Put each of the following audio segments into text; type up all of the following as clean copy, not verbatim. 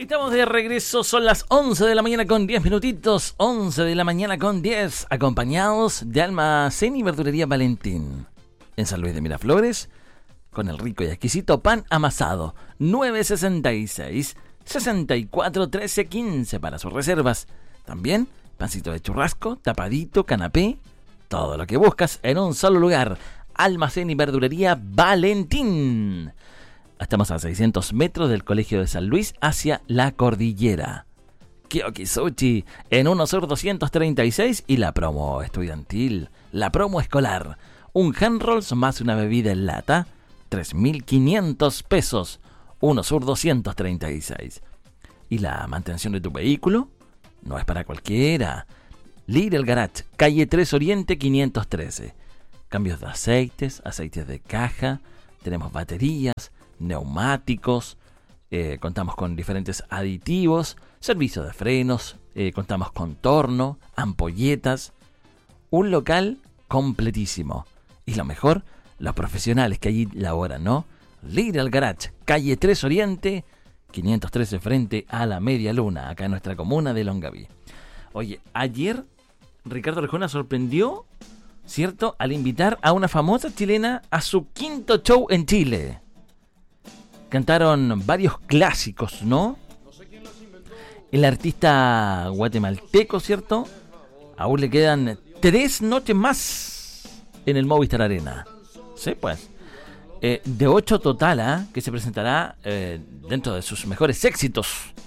Estamos de regreso, son las 11 de la mañana con 10 minutitos, 11 de la mañana con 10, acompañados de Almacén y Verdulería Valentín, en San Luis de Miraflores, con el rico y exquisito pan amasado, 966-641315 para sus reservas. También pancito de churrasco, tapadito, canapé, todo lo que buscas en un solo lugar, Almacén y Verdulería Valentín. Estamos a 600 metros del Colegio de San Luis hacia la cordillera. Kioki Sushi en 1 Sur 236 y la promo estudiantil, la promo escolar. Un hand rolls más una bebida en lata, 3.500 pesos, 1 Sur 236. ¿Y la mantención de tu vehículo? No es para cualquiera. Lidl Garage, calle 3 Oriente 513. Cambios de aceites de caja, tenemos baterías, neumáticos, contamos con diferentes aditivos, servicio de frenos, contamos con torno, ampolletas, un local completísimo. Y lo mejor, los profesionales que allí laboran, ¿no? Lidl Garage, calle 3 Oriente, 513 frente a la Media Luna, acá en nuestra comuna de Longaví. Oye, ayer Ricardo Arjona sorprendió, ¿cierto?, al invitar a una famosa chilena a su quinto show en Chile. Cantaron varios clásicos, ¿no? El artista guatemalteco, ¿cierto? Aún le quedan 3 noches más en el Movistar Arena. Sí, pues. De 8 total, que se presentará dentro de sus mejores éxitos.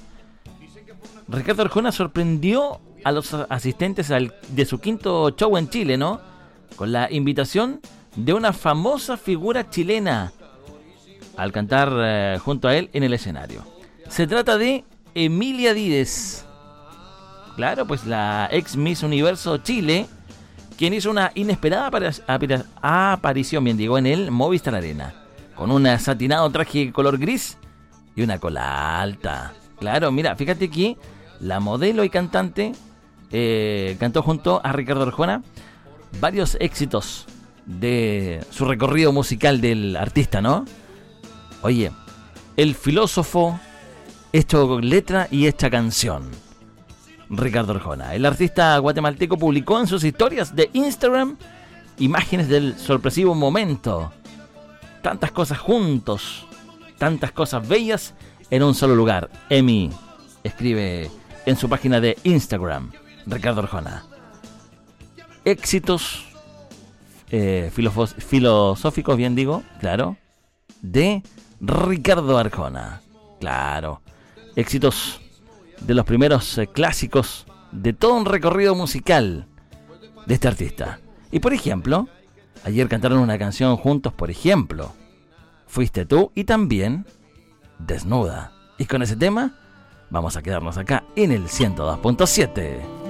Ricardo Arjona sorprendió a los asistentes de su quinto show en Chile, ¿no? Con la invitación de una famosa figura chilena al cantar junto a él en el escenario. Se trata de Emilia Díez. Claro, pues la ex Miss Universo Chile, quien hizo una inesperada aparición, bien digo, en el Movistar Arena, con un satinado traje color gris y una cola alta. Claro, mira, fíjate que la modelo y cantante cantó junto a Ricardo Arjona varios éxitos de su recorrido musical del artista, ¿no? Oye, el filósofo hecho letra y hecha canción, Ricardo Arjona. El artista guatemalteco publicó en sus historias de Instagram imágenes del sorpresivo momento. Tantas cosas juntos, tantas cosas bellas en un solo lugar. Emi escribe en su página de Instagram, Ricardo Arjona. Éxitos filosóficos, bien digo, claro, de Ricardo Arjona. Claro, éxitos de los primeros clásicos de todo un recorrido musical de este artista. Y por ejemplo, ayer cantaron una canción juntos, por ejemplo, Fuiste tú y también Desnuda. Y con ese tema vamos a quedarnos acá en el 102.7.